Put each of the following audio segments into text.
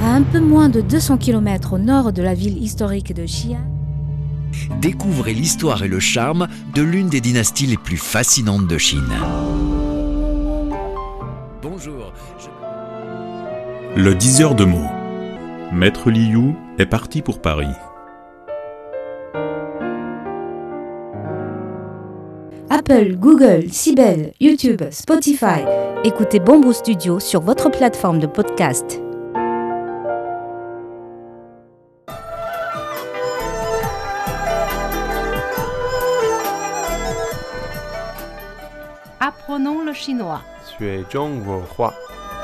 À un peu moins de 200 km au nord de la ville historique de Xi'an, Découvrez l'histoire et le charme de l'une des dynasties les plus fascinantes de Chine. Bonjour. Le diseur de mots. Maître Liu est parti pour Paris. Apple, Google, Sibel, YouTube, Spotify. Écoutez Bamboo Studio sur votre plateforme de podcast. Apprenons le chinois. 学中文化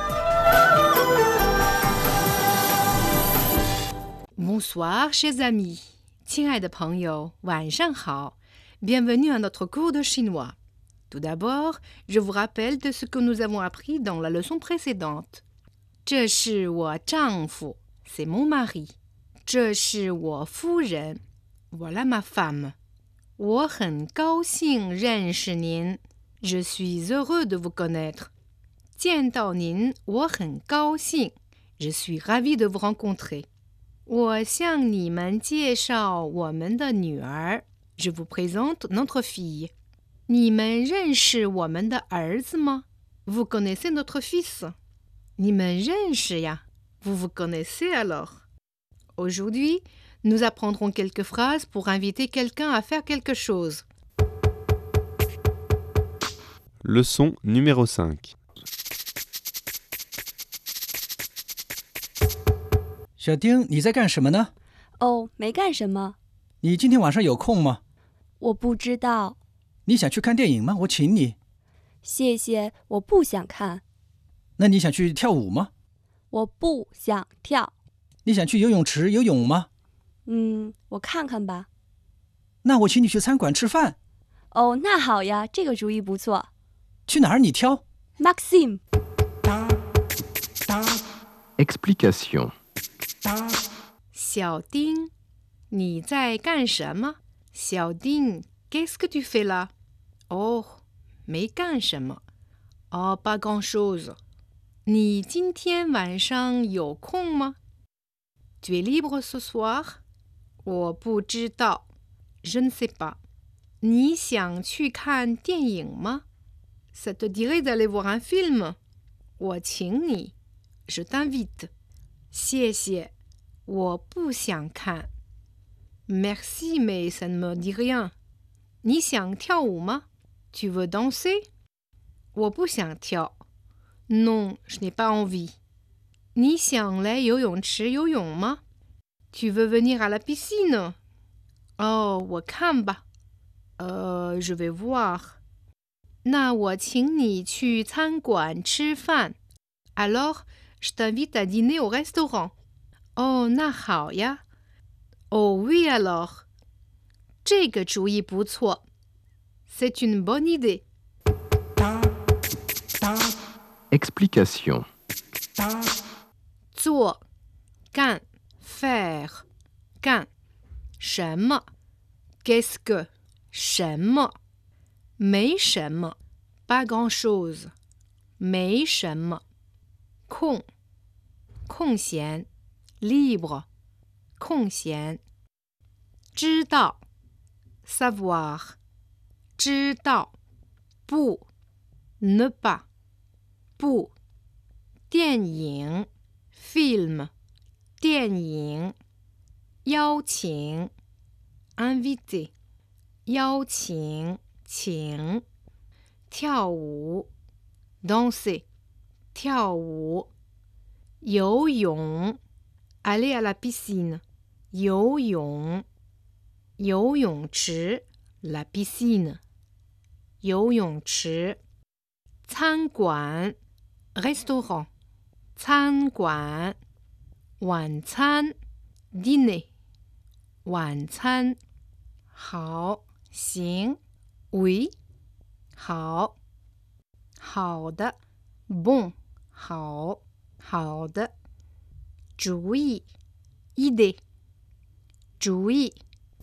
Bonsoir, chers amis. 亲爱的朋友，晚上好。Bienvenue à notre cours de chinois. Tout d'abord, je vous rappelle de ce que nous avons appris dans la leçon précédente. 这是我丈夫, c'est mon mari. 这是我夫人, voilà ma femme. 我很高兴认识您, je suis heureux de vous connaître. 见到您，我很高兴, je suis ravi de vous rencontrer. 我向你们介绍我们的女儿. Je vous présente notre fille. 你们认识我们的儿子吗? Vous connaissez notre fils? 你们认识呀? Vous vous connaissez alors? Aujourd'hui, nous apprendrons quelques phrases pour inviter quelqu'un à faire quelque chose. Leçon numéro 5. 小丁，你在干什么呢？ 哦，没干什么。 你今天晚上有空吗？ 我不知道。 你想去看电影吗？我请你。 谢谢，我不想看。 那你想去跳舞吗？ 我不想跳。 你想去游泳池游泳吗？ 我看看吧。 那我请你去餐馆吃饭。 哦，那好呀，这个主意不错。 去哪儿你挑。 Maxime。 Explication. 小丁，你在干什么？小丁 qu'est-ce que tu fais là? Oh, 没干什么。Oh, pas grand-chose. 你今天晚上有空吗？ Tu es libre ce soir? 我不知道。Je ne sais pas. 你想去看电影吗？ Ça te dirait d'aller voir un film? 我请你。Je t'invite. 谢谢，我不想看。Merci, mais ça ne me dit rien. 你想跳舞吗？ Tu veux danser? 我不想跳。Non, je n'ai pas envie. 你想来游泳池游泳吗？ Tu veux venir à la piscine? 哦，我看吧。Je vais voir. 那我请你去餐馆吃饭。Alors, je t'invite à dîner au restaurant. 哦，那好呀。Oh oui alors. 这个主意不错。C'est une bonne idée. Explication. 做，干 faire 干什么 Qu'est-ce que 什么没什么 Pas grand-chose 没什么空闲 libre 空闲知道 savoir 知道不 ne pas 不电影 film 电影邀请 invité 邀请请跳舞 danser 跳舞游泳 aller à la piscine 游泳游泳池 la piscine 游泳池餐馆 restaurant 餐馆晚餐 dîner 晚餐好行 oui 好好的 bon 好好的主意 idée 主意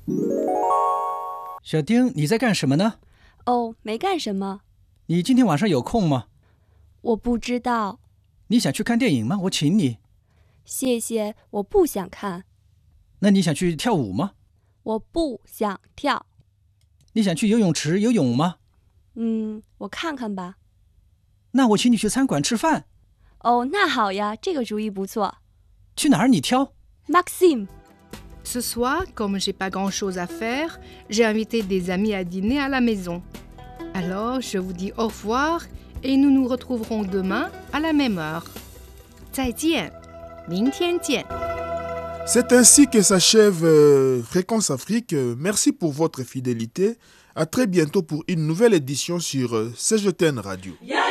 小丁，你在干什么呢？ 哦，没干什么。 你今天晚上有空吗？ 我不知道。 你想去看电影吗？我请你。 谢谢，我不想看。 那你想去跳舞吗？ 我不想跳。 你想去游泳池游泳吗？ 我看看吧。 那我请你去餐馆吃饭。 哦，那好呀，这个主意不错。 去哪儿你挑。 Maxime. Ce soir, comme j'ai pas grand-chose à faire, j'ai invité des amis à dîner à la maison. Alors, je vous dis au revoir et nous nous retrouverons demain à la même heure. 再见，明天见。 C'est ainsi que s'achève Fréquence Afrique. Merci pour votre fidélité. À très bientôt pour une nouvelle édition sur CGTN Radio.